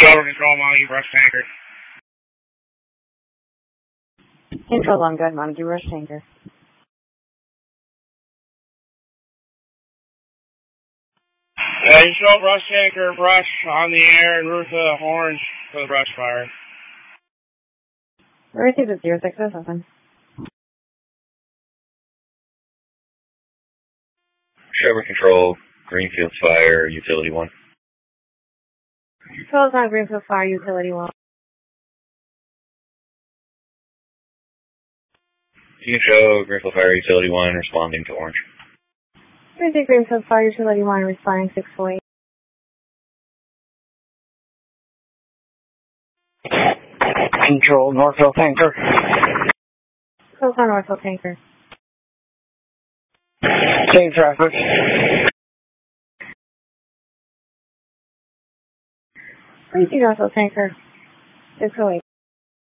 Shoulder control, Montague Brush Tanker. Control on good, Montague Brush Tanker. You show Brush Tanker, brush on the air, and route to orange for the brush fire. We received at 0607. Trevor Control, Greenfield Fire, Utility 1. Control's on Greenfield Fire, Utility 1. You can show Greenfield Fire, Utility 1, responding to orange. We received Greenfield Fire, Utility 1, responding 648. Control, Northville Tanker. Control's on Northville Tanker. Same traffic. We received Northville Tanker, 608.